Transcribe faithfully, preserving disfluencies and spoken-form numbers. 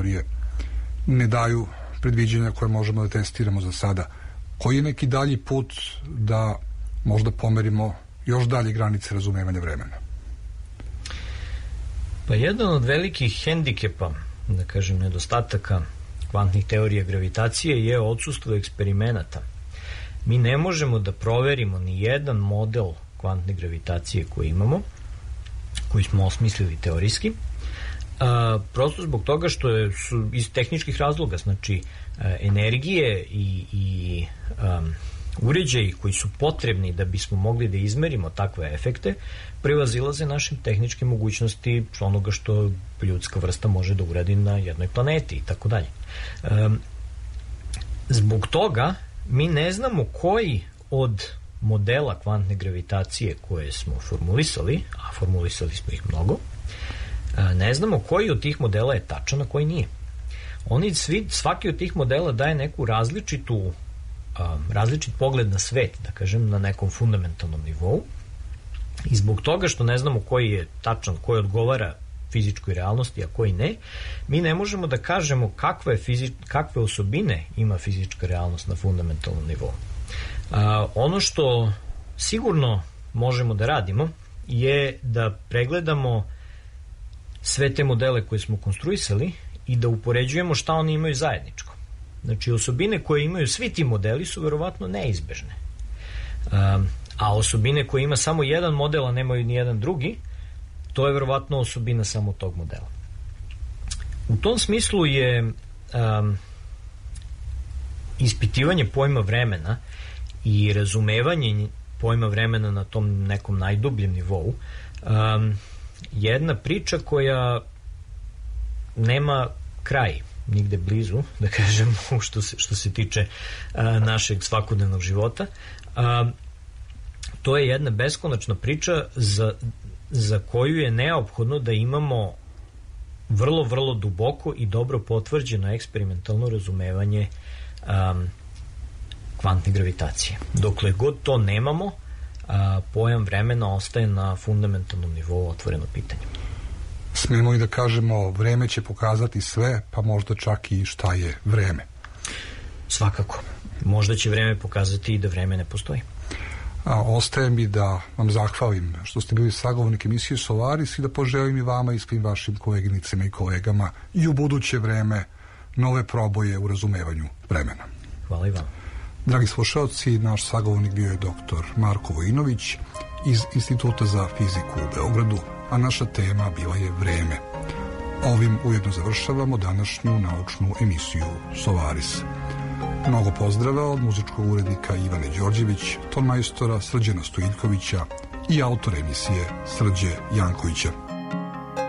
teorije ne daju predviđenja koje možemo da testiramo za sada. Koji je neki dalji put da možda pomerimo još dalje granice razumevanja vremena? Pa jedan od velikih hendikepa, da kažem nedostataka kvantnih teorija gravitacije je odsustvo eksperimenata. Mi ne možemo da proverimo ni jedan model kvantne gravitacije koji imamo, koji smo osmislili teorijski, a, prosto zbog toga što je, su iz tehničkih razloga, znači a, energije i, i a, uređaji koji su potrebni da bismo mogli da izmerimo takve efekte prevazilaze našim tehničke mogućnosti onoga što ljudska vrsta može da uradi na jednoj planeti i tako dalje. Zbog toga mi ne znamo koji od modela kvantne gravitacije koje smo formulisali, a formulisali smo ih mnogo, ne znamo koji od tih modela je tačan, a koji nije. Oni svi, svaki od tih modela daje neku različitu različit pogled na svet, da kažem, na nekom fundamentalnom nivou, i zbog toga što ne znamo koji je tačan, koji odgovara fizičkoj realnosti, a koji ne, mi ne možemo da kažemo kakve, fizič, kakve osobine ima fizička realnost na fundamentalnom nivou. A, ono što sigurno možemo da radimo je da pregledamo sve te modele koje smo konstruisali i da upoređujemo šta oni imaju zajedničko. Znači, osobine koje imaju svi ti modeli su verovatno neizbežne. Um, a osobine koje ima samo jedan model, a nemaju ni jedan drugi, to je verovatno osobina samo tog modela. U tom smislu je um, ispitivanje pojma vremena i razumevanje pojma vremena na tom nekom najdubljem nivou um, jedna priča koja nema kraj nigde blizu, da kažem, što se, što se tiče a, našeg svakodnevnog života. A, to je jedna beskonačna priča za, za koju je neophodno da imamo vrlo, vrlo duboko i dobro potvrđeno eksperimentalno razumevanje a, kvantne gravitacije. Dokle god to nemamo, a, pojam vremena ostaje na fundamentalnom nivou otvoreno pitanje. Smemo i da kažemo, vreme će pokazati sve, pa možda čak i šta je vreme. Svakako. Možda će vreme pokazati i da vreme ne postoji. A, ostaje mi da vam zahvalim što ste bili sagovornik emisije Solaris i da poželim i vama i svim vašim koleginicama i kolegama i u buduće vreme nove proboje u razumevanju vremena. Hvala i vam. Dragi slušalci, naš sagovornik bio je doktor Marko Vojinović iz Instituta za fiziku u Beogradu, a naša tema bila je vreme. Ovim ujedno završavamo današnju naučnu emisiju Solaris. Mnogo pozdrava od muzičkog urednika Ivane Đorđević, tonmajstora Srđana Stojiljkovića i autora emisije Srđe Jankovića.